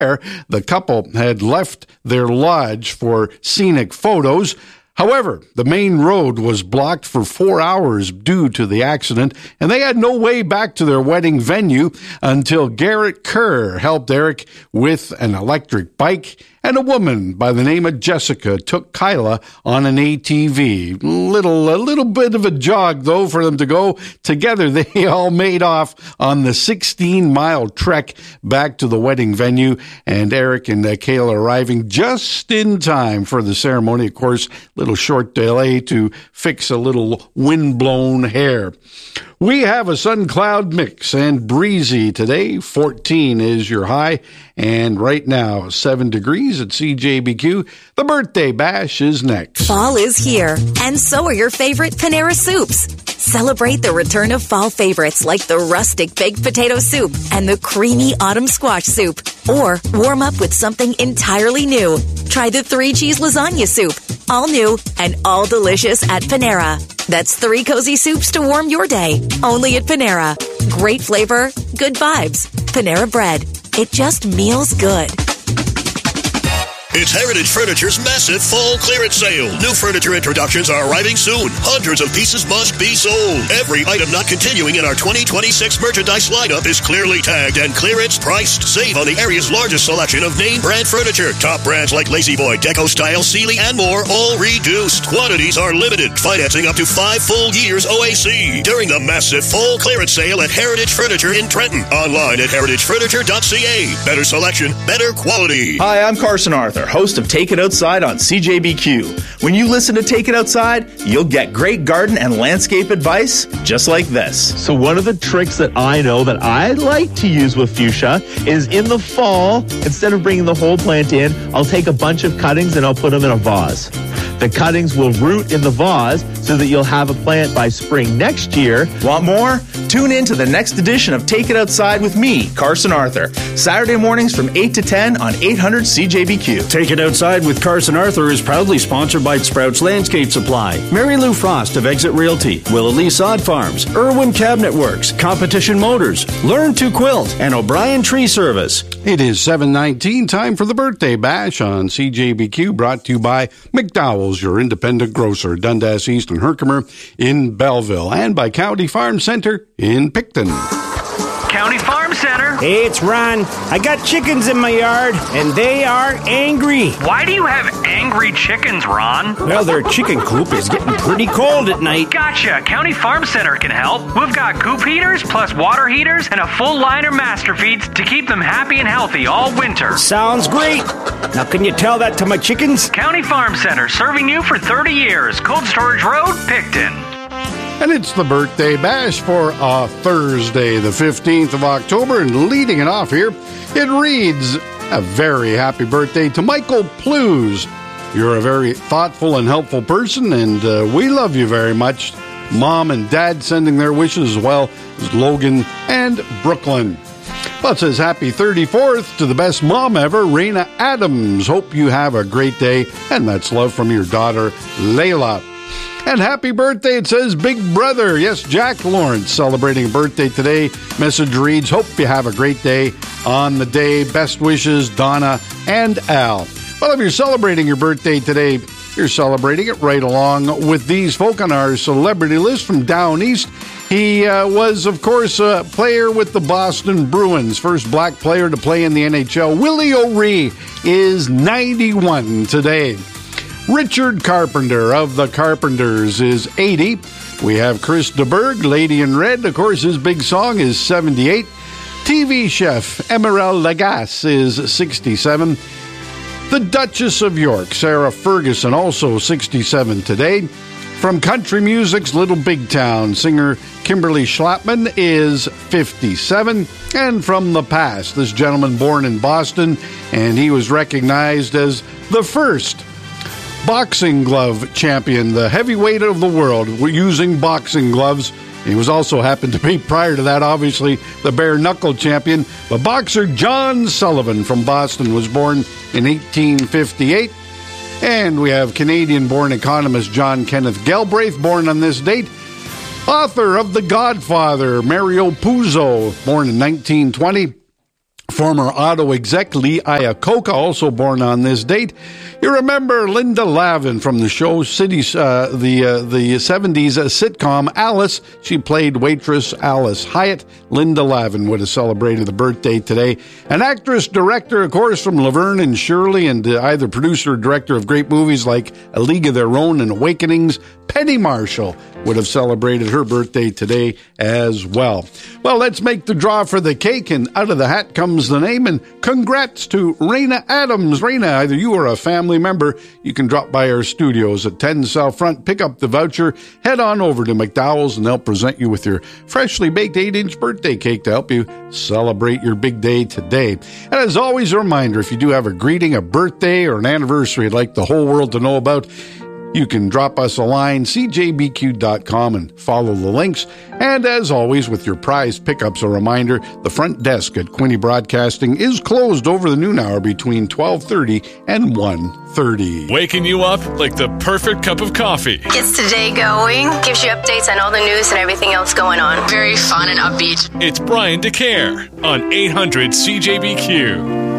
The couple had left their lodge for scenic photos. However, the main road was blocked for 4 hours due to the accident, and they had no way back to their wedding venue until Garrett Kerr helped Eric with an electric bike, and a woman by the name of Jessica took Kyla on an ATV. A little bit of a jog, though, for them to go. Together, they all made off on the 16-mile trek back to the wedding venue, and Eric and Kayla arriving just in time for the ceremony. Of course, little short delay to fix a little wind-blown hair. We have a sun-cloud mix and breezy today. 14 is your high, and right now 7 degrees at CJBQ. The birthday bash is next. Fall is here, and so are your favorite Panera soups. Celebrate the return of fall favorites like the rustic baked potato soup and the creamy autumn squash soup. Or warm up with something entirely new. Try the 3-cheese lasagna soup. All new and all delicious at Panera. That's 3 cozy soups to warm your day. Only at Panera. Great flavor, good vibes. Panera Bread. It just meals good. It's Heritage Furniture's massive fall clearance sale. New furniture introductions are arriving soon. Hundreds of pieces must be sold. Every item not continuing in our 2026 merchandise lineup is clearly tagged and clearance priced. Save on the area's largest selection of name brand furniture. Top brands like Lazy Boy, Deco Style, Sealy, and more, all reduced. Quantities are limited. Financing up to 5 full years OAC. During the massive fall clearance sale at Heritage Furniture in Trenton. Online at heritagefurniture.ca. Better selection, better quality. Hi, I'm Carson Arthur, host of Take It Outside on CJBQ. When you listen to Take It Outside, you'll get great garden and landscape advice just like this. So one of the tricks that I know that I like to use with fuchsia is in the fall, instead of bringing the whole plant in, I'll take a bunch of cuttings and I'll put them in a vase. The cuttings will root in the vase so that you'll have a plant by spring next year. Want more? Tune in to the next edition of Take It Outside with me, Carson Arthur. Saturday mornings from 8 to 10 on 800 CJBQ. Take It Outside with Carson Arthur is proudly sponsored by Sprouts Landscape Supply, Mary Lou Frost of Exit Realty, Willalea Sod Farms, Irwin Cabinet Works, Competition Motors, Learn to Quilt, and O'Brien Tree Service. It is 7:19, time for the birthday bash on CJBQ, brought to you by McDowell's, your independent grocer, Dundas East and Herkimer in Belleville, and by County Farm Center in Picton. County Farm Center. Hey, it's Ron. I got chickens in my yard, and they are angry. Why do you have angry chickens, Ron? Well, their chicken coop is getting pretty cold at night. Gotcha. County Farm Center can help. We've got coop heaters, plus water heaters, and a full line of master feeds to keep them happy and healthy all winter. Sounds great. Now, can you tell that to my chickens? County Farm Center, serving you for 30 years. Cold Storage Road, Picton. And it's the birthday bash for Thursday, the 15th of October. And leading it off here, it reads, a very happy birthday to Michael Plews. You're a very thoughtful and helpful person, and we love you very much. Mom and Dad sending their wishes, as well as Logan and Brooklyn. Well, it says happy 34th to the best mom ever, Raina Adams. Hope you have a great day, and that's love from your daughter, Layla. And happy birthday, it says Big Brother. Yes, Jack Lawrence celebrating a birthday today. Message reads, hope you have a great day on the day. Best wishes, Donna and Al. Well, if you're celebrating your birthday today, you're celebrating it right along with these folk on our celebrity list from down east. He was, of course, a player with the Boston Bruins, first black player to play in the NHL. Willie O'Ree is 91 today. Richard Carpenter of the Carpenters is 80. We have Chris de Burgh, Lady in Red. Of course, his big song is 78. TV chef Emerald Lagasse is 67. The Duchess of York, Sarah Ferguson, also 67 today. From country music's Little Big Town, singer Kimberly Schlapman is 57. And from the past, this gentleman born in Boston, and he was recognized as the first boxing glove champion, the heavyweight of the world, using boxing gloves. He was also happened to be, prior to that, obviously, the bare knuckle champion. But boxer John Sullivan from Boston was born in 1858. And we have Canadian-born economist John Kenneth Galbraith, born on this date. Author of The Godfather, Mario Puzo, born in 1920. Former auto exec Lee Iacocca, also born on this date. You remember Linda Lavin from the show Cities, the 70s sitcom Alice. She played waitress Alice Hyatt. Linda Lavin would have celebrated the birthday today. An actress, director, of course, from Laverne and Shirley, and either producer or director of great movies like A League of Their Own and Awakenings. Penny Marshall would have celebrated her birthday today as well. Well, let's make the draw for the cake, and out of the hat comes the name, and congrats to Raina Adams. Raina, either you or a family member, you can drop by our studios at 10 South Front, pick up the voucher, head on over to McDowell's, and they'll present you with your freshly baked 8-inch birthday cake to help you celebrate your big day today. And as always, a reminder, if you do have a greeting, a birthday, or an anniversary you'd like the whole world to know about, you can drop us a line, cjbq.com, and follow the links. And as always, with your prize pickups, a reminder, the front desk at Quinte Broadcasting is closed over the noon hour between 12:30 and 1:30. Waking you up like the perfect cup of coffee. Gets the day going, gives you updates on all the news and everything else going on. Very fun and upbeat. It's Brian DeCare on 800 CJBQ.